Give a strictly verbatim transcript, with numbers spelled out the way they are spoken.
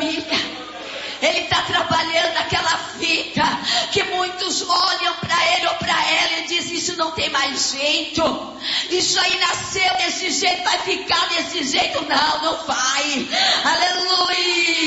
família. Ele está trabalhando aquela vida que muitos olham para ele ou para ela e dizem: isso não tem mais jeito, isso aí nasceu desse jeito, vai ficar desse jeito. Não, não vai. Aleluia.